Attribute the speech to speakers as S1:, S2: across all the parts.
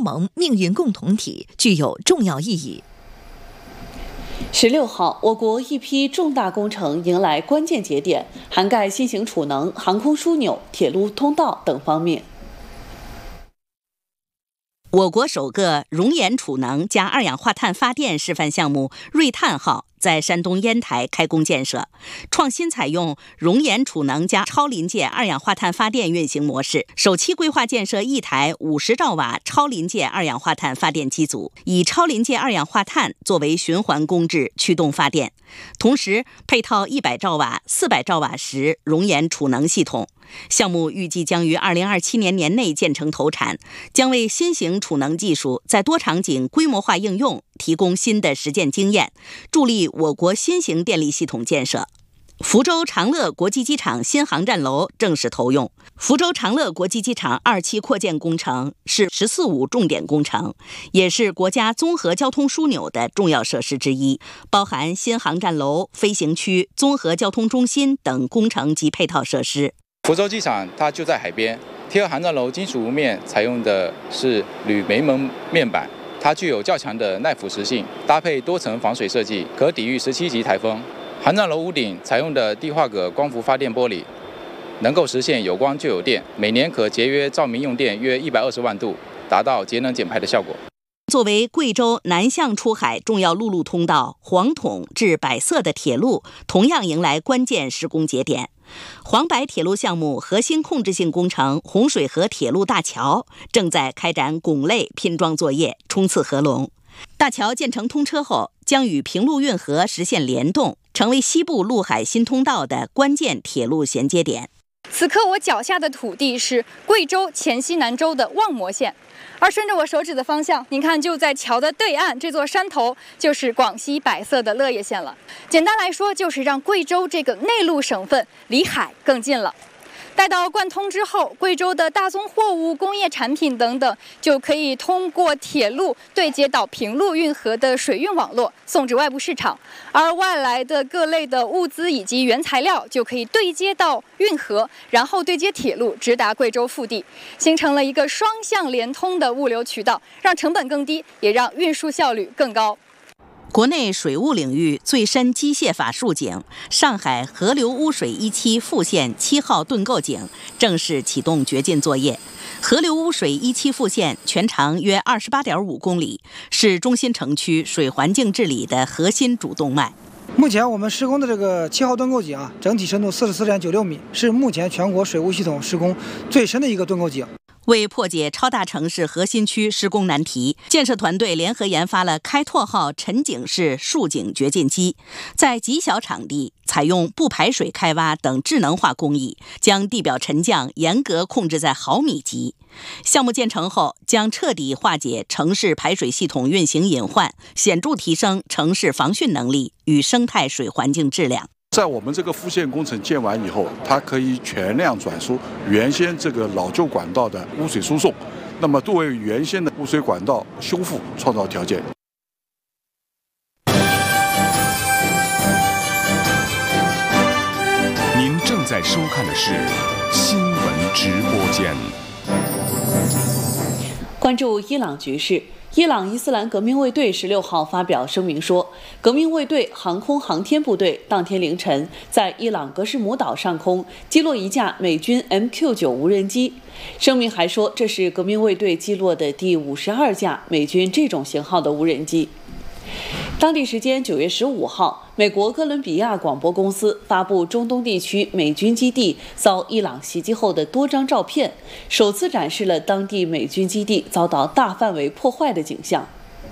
S1: 盟命运共同体具有重要意义。
S2: 16号，我国一批重大工程迎来关键节点，涵盖新型储能、航空枢纽、铁路通道等方面。
S3: 我国首个熔岩储能加二氧化碳发电示范项目瑞碳号在山东烟台开工建设，创新采用熔岩储能加超临界二氧化碳发电运行模式，首期规划建设一台50兆瓦超临界二氧化碳发电机组，以超临界二氧化碳作为循环工质驱动发电，同时配套100兆瓦、400兆瓦时熔岩储能系统。项目预计将于2027年年内建成投产，将为新型储能技术在多场景规模化应用提供新的实践经验，助力我国新型电力系统建设。福州长乐国际机场新航站楼正式投用。福州长乐国际机场2期扩建工程是“十四五”重点工程，也是国家综合交通枢纽的重要设施之一，包含新航站楼、飞行区、综合交通中心等工程及配套设施。
S4: 福州机场它就在海边，贴合航站楼金属屋面采用的是铝煤门面板，它具有较强的耐腐蚀性，搭配多层防水设计，可抵御17级台风。航站楼屋顶采用的低化铬光伏发电玻璃，能够实现有光就有电，每年可节约照明用电约120万度，达到节能减排的效果。
S3: 作为贵州南向出海重要陆路通道，黄统至百色的铁路同样迎来关键施工节点。黄白铁路项目核心控制性工程洪水河铁路大桥正在开展拱类拼装作业，冲刺合龙。大桥建成通车后，将与平陆运河实现联动，成为西部陆海新通道的关键铁路衔接点。
S5: 此刻我脚下的土地是贵州黔西南州的望谟县，而顺着我手指的方向，您看就在桥的对岸，这座山头就是广西百色的乐业县了。简单来说，就是让贵州这个内陆省份离海更近了。待到贯通之后，贵州的大宗货物、工业产品等等，就可以通过铁路对接到平陆运河的水运网络，送至外部市场；而外来的各类的物资以及原材料，就可以对接到运河，然后对接铁路，直达贵州腹地，形成了一个双向连通的物流渠道，让成本更低，也让运输效率更高。
S3: 国内水务领域最深机械法竖井上海河流污水1期复线7号盾构井正式启动掘进作业。河流污水1期复线全长约28.5公里，是中心城区水环境治理的核心主动脉。
S6: 目前我们施工的这个7号盾构井整体深度44.96米，是目前全国水务系统施工最深的一个盾构井。
S3: 为破解超大城市核心区施工难题，建设团队联合研发了开拓号沉井式竖井掘进机，在极小场地采用不排水开挖等智能化工艺，将地表沉降严格控制在毫米级。项目建成后，将彻底化解城市排水系统运行隐患，显著提升城市防汛能力与生态水环境质量。
S7: 在我们这个复线工程建完以后，它可以全量转输原先这个老旧管道的污水输送，那么对为原先的污水管道修复创造条件。
S8: 您正在收看的是新闻直播间。
S2: 关注伊朗局势。伊朗伊斯兰革命卫队16号发表声明说，革命卫队航空航天部队当天凌晨在伊朗格什姆岛上空击落一架美军 MQ-9 无人机。声明还说，这是革命卫队击落的第52架美军这种型号的无人机。当地时间9月15号，美国哥伦比亚广播公司发布中东地区美军基地遭伊朗袭击后的多张照片，首次展示了当地美军基地遭到大范围破坏的景象。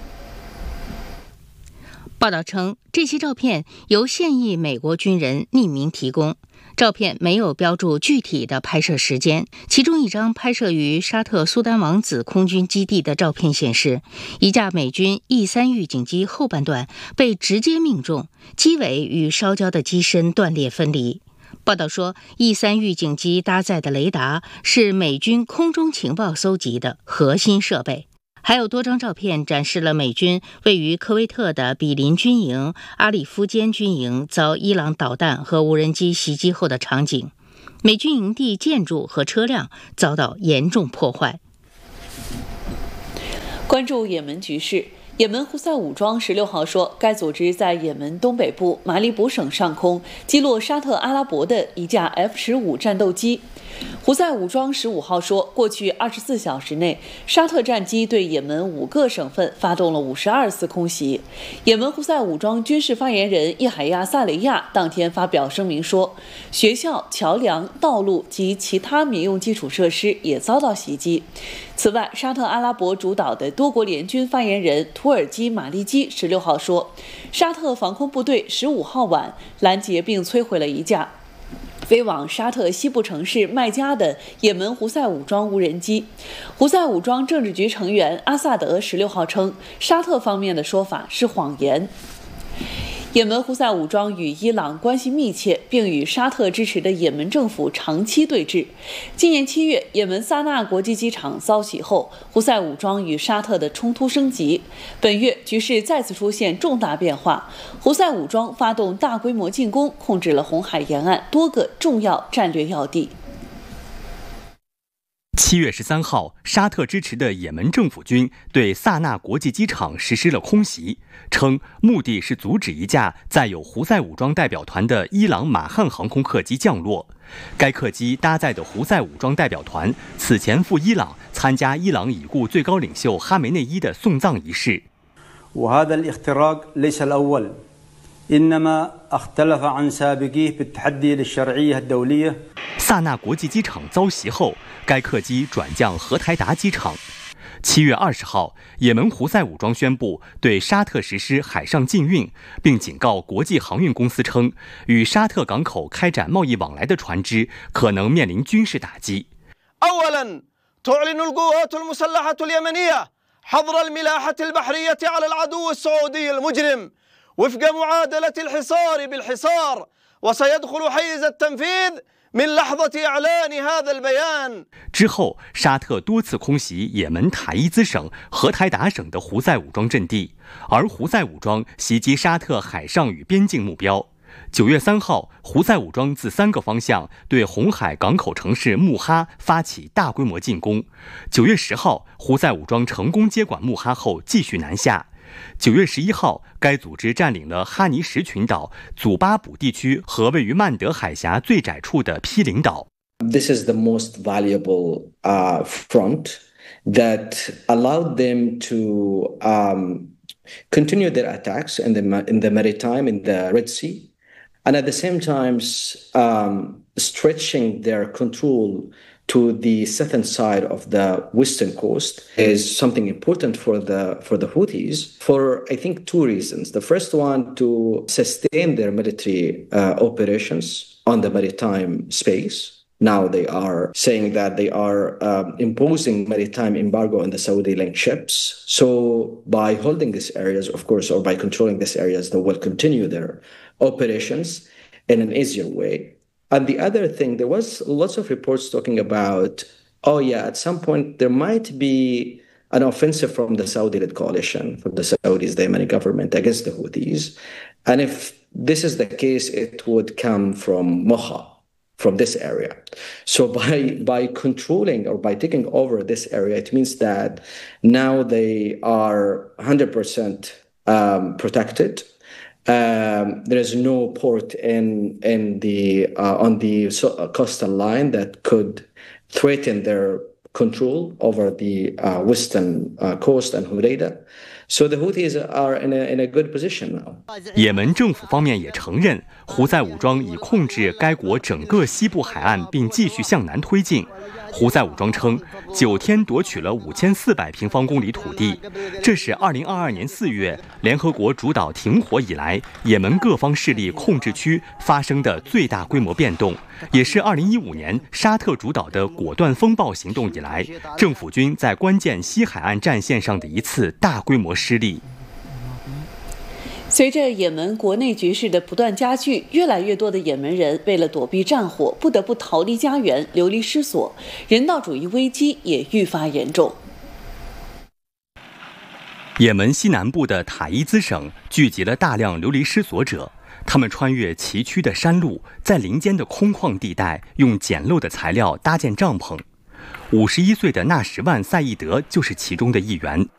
S9: 报道称，这些照片由现役美国军人匿名提供，照片没有标注具体的拍摄时间。其中一张拍摄于沙特苏丹王子空军基地的照片显示，一架美军 E3 预警机后半段被直接命中，机尾与烧焦的机身断裂分离。报道说， E3 预警机搭载的雷达是美军空中情报搜集的核心设备。还有多张照片展示了美军位于科威特的比林军营、阿里夫坚军营遭伊朗导弹和无人机袭击后的场景，美军营地建筑和车辆遭到严重破坏。
S2: 关注也门局势，也门胡塞武装16号说，该组织在也门东北部马里卜省上空击落沙特阿拉伯的一架 F-15战斗机。胡塞武装15号说，过去24小时内，沙特战机对也门5个省份发动了52次空袭。也门胡塞武装军事发言人叶海亚·萨雷亚当天发表声明说，学校、桥梁、道路及其他民用基础设施也遭到袭击。此外，沙特阿拉伯主导的多国联军发言人土耳其马利基16号说，沙特防空部队15号晚拦截并摧毁了一架飞往沙特西部城市麦加的也门胡塞武装无人机。胡塞武装政治局成员阿萨德16号称，沙特方面的说法是谎言。也门胡塞武装与伊朗关系密切，并与沙特支持的也门政府长期对峙。今年7月，也门萨那国际机场遭袭后，胡塞武装与沙特的冲突升级。本月局势再次出现重大变化，胡塞武装发动大规模进攻，控制了红海沿岸多个重要战略要地。
S10: 7月13号，沙特支持的也门政府军对萨那国际机场实施了空袭，称目的是阻止一架载有胡塞武装代表团的伊朗马汉航空客机降落。该客机搭载的胡塞武装代表团此前赴伊朗参加伊朗已故最高领袖哈梅内伊的送葬仪式。
S11: وهذا الاختراق ليس الأول إنما اختلف عن سابقيه بالتحدي للشرعية الدولية。
S10: 萨那国际机场遭袭后，该客机转降荷台达机场。7月20号，也门胡塞武装宣布对沙特实施海上禁运，并警告国际航运公司称，与沙特港口开展贸易往来的船只可能面临军事打击。
S12: أولاً تعلن القوات المسلحة اليمنية حظر الملاحة البحرية على العدو السعودي المجرم وفق معادلة الحصار بالحصار وسيدخل حيز التنفيذ من لحظة إعلان هذا البيان。
S10: 之后，沙特多次空袭也门塔伊兹省、荷台达省的胡塞武装阵地，而胡塞武装袭击沙特海上与边境目标。9月3号，胡塞武装自3个方向对红海港口城市穆哈发起大规模进攻。9月10号，胡塞武装成功接管穆哈后继续南下。9月11号，该组织占领了哈尼什群岛、祖巴卜地区和位于曼德海峡最窄处的毗邻岛。
S13: This is the most valuable front that allowed them to continue their attacks in the maritime, in the Red Sea, and at the same time stretching their control to the southern side of the western coast is something important for the Houthis for, I think, 2 reasons. The first one, to sustain their military operations on the maritime space. Now they are saying that they are imposing maritime embargo on the Saudi-linked ships. So by holding these areas, of course, or by controlling these areas, they will continue their operations in an easier way. And the other thing, there was lots of reports talking about, at some point there might be an offensive from the Saudi-led coalition, from the Saudis, the Yemeni government, against the Houthis. And if this is the case, it would come from Moha, from this area. So by controlling or by taking over this area, it means that now they are 100% protected. There is no port on the coastal line that could threaten their control over the western coast and Hodeida. So the Houthis are in a good position now.
S10: 也门政府方面也承认，胡塞武装已控制该国整个西部海岸，并继续向南推进。胡塞武装称，9天夺取了5400平方公里土地，这是2022年4月联合国主导停火以来，也门各方势力控制区发生的最大规模变动，也是2015年沙特主导的果断风暴行动以来，政府军在关键西海岸战线上的一次大规模失利。
S2: 随着也门国内局势的不断加剧，越来越多的也门人为了躲避战火，不得不逃离家园，流离失所，人道主义危机也愈发严重。
S10: 也门西南部的塔伊兹省聚集了大量流离失所者，他们穿越崎岖的山路，在林间的空旷地带用简陋的材料搭建帐篷。51岁的纳什万·赛义德就是其中的一员。